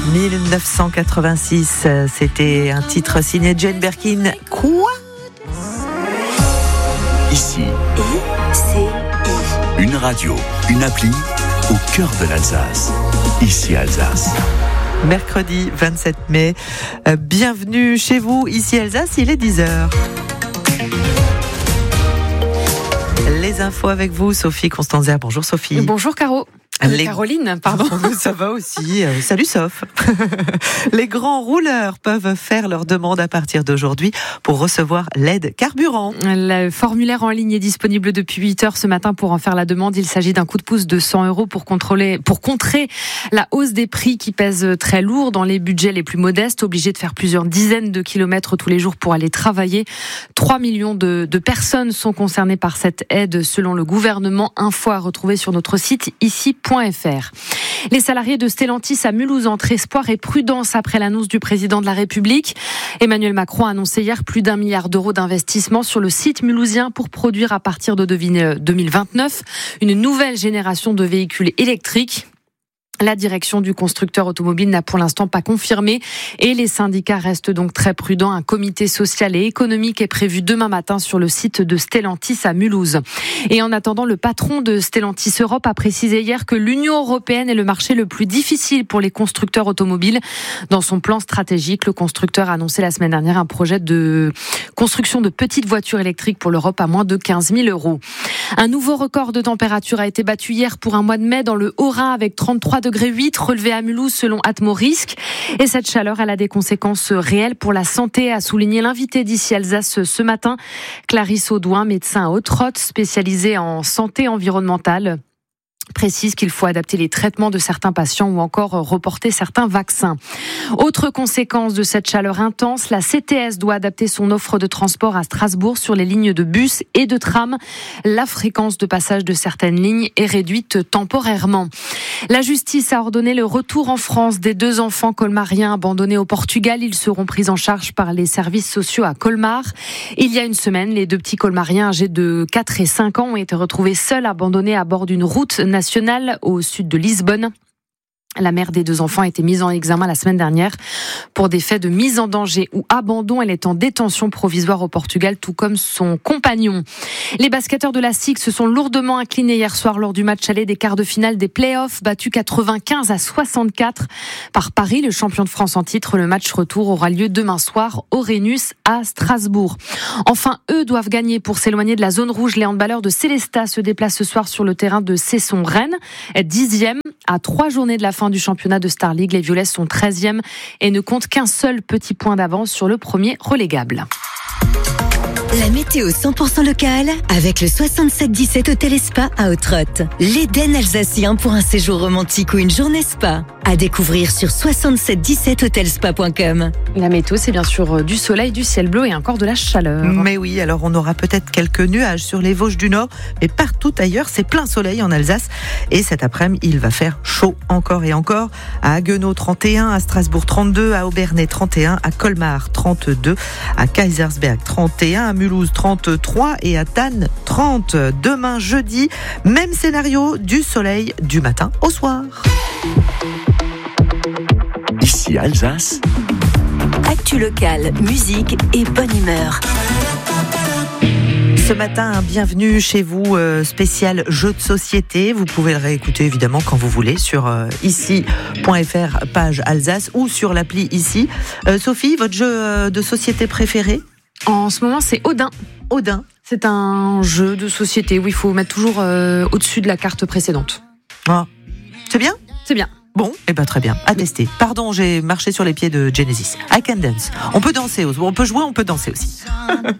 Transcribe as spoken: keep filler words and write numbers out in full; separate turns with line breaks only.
dix-neuf cent quatre-vingt-six, c'était un titre signé Jane Birkin. Quoi ?
Ici, une radio, une appli au cœur de l'Alsace. Ici Alsace.
Mercredi vingt-sept mai, euh, bienvenue chez vous, ici Alsace, il est dix heures. Les infos avec vous, Sophie Constanzer. Bonjour Sophie.
Bonjour Caro.
Les...
Caroline, pardon.
Ça va aussi. Euh, salut Soph. Les grands rouleurs peuvent faire leur demande à partir d'aujourd'hui pour recevoir l'aide carburant.
Le formulaire en ligne est disponible depuis huit heures ce matin pour en faire la demande. Il s'agit d'un coup de pouce de cent euros pour contrôler, pour contrer la hausse des prix qui pèse très lourd dans les budgets les plus modestes, obligés de faire plusieurs dizaines de kilomètres tous les jours pour aller travailler. trois millions de, de personnes sont concernées par cette aide selon le gouvernement. Info à retrouver sur notre site ici point f r. Les salariés de Stellantis à Mulhouse entre espoir et prudence après l'annonce du président de la République. Emmanuel Macron a annoncé hier plus d'un milliard d'euros d'investissement sur le site mulhousien pour produire à partir de deux mille vingt-neuf une nouvelle génération de véhicules électriques. La direction du constructeur automobile n'a pour l'instant pas confirmé et les syndicats restent donc très prudents. Un comité social et économique est prévu demain matin sur le site de Stellantis à Mulhouse. Et en attendant, le patron de Stellantis Europe a précisé hier que l'Union européenne est le marché le plus difficile pour les constructeurs automobiles. Dans son plan stratégique, le constructeur a annoncé la semaine dernière un projet de construction de petites voitures électriques pour l'Europe à moins de quinze mille euros. Un nouveau record de température a été battu hier pour un mois de mai dans le Haut-Rhin avec trente-trois degrés huit relevé à Mulhouse selon Atmo Risque. Et cette chaleur, elle a des conséquences réelles pour la santé, a souligné l'invité d'ici Alsace ce matin, Clarisse Audouin, médecin à Haute-Rotte, spécialisée en santé environnementale. Précise qu'il faut adapter les traitements de certains patients ou encore reporter certains vaccins. Autre conséquence de cette chaleur intense, la C T S doit adapter son offre de transport à Strasbourg sur les lignes de bus et de tram. La fréquence de passage de certaines lignes est réduite temporairement. La justice a ordonné le retour en France des deux enfants colmariens abandonnés au Portugal. Ils seront pris en charge par les services sociaux à Colmar. Il y a une semaine, les deux petits colmariens âgés de quatre et cinq ans ont été retrouvés seuls abandonnés à bord d'une route nationale au sud de Lisbonne. La mère des deux enfants a été mise en examen la semaine dernière pour des faits de mise en danger ou abandon. Elle est en détention provisoire au Portugal, tout comme son compagnon. Les basketteurs de la S I G se sont lourdement inclinés hier soir lors du match aller des quarts de finale des play-offs, battu quatre-vingt-quinze à soixante-quatre par Paris, le champion de France en titre. Le match retour aura lieu demain soir au Rhenus à Strasbourg. Enfin, eux doivent gagner pour s'éloigner de la zone rouge. Les handballeurs de Célestat se déplacent ce soir sur le terrain de Cesson-Rennes, dixième à trois journées de la fin du championnat de Star League. Les Violets sont treizième et ne comptent qu'un seul petit point d'avance sur le premier relégable.
La météo cent pour cent locale avec le soixante-sept dix-sept Hôtel et Spa à Haute-Rotte. L'Éden alsacien pour un séjour romantique ou une journée spa. À découvrir sur soixante-sept dix-sept hotelspa point com.
La météo, c'est bien sûr du soleil, du ciel bleu et encore de la chaleur.
Mais oui, alors on aura peut-être quelques nuages sur les Vosges du Nord, mais partout ailleurs, c'est plein soleil en Alsace. Et cet après-midi, il va faire chaud encore et encore. À Haguenau, trente et un, à Strasbourg, trente-deux, à Obernai, trente et un, à Colmar, trente-deux, à Kaisersberg, trente et un, à Mulhouse, trente-trois et à Thann, trente. Demain, jeudi, même scénario, du soleil du matin au soir.
Ici Alsace.
Actu locale, musique et bonne humeur.
Ce matin, bienvenue chez vous, euh, spécial jeu de société. Vous pouvez le réécouter évidemment quand vous voulez sur euh, ici point f r, page Alsace ou sur l'appli ici. Euh, Sophie, votre jeu euh, de société préféré ?
En ce moment, c'est Odin.
Odin.
C'est un jeu de société où il faut mettre toujours euh, au-dessus de la carte précédente.
Ah. C'est bien ?
C'est bien.
Bon, eh ben très bien, à tester. Pardon, j'ai marché sur les pieds de Genesis. I can dance. On peut danser, on peut jouer, on peut dancer aussi.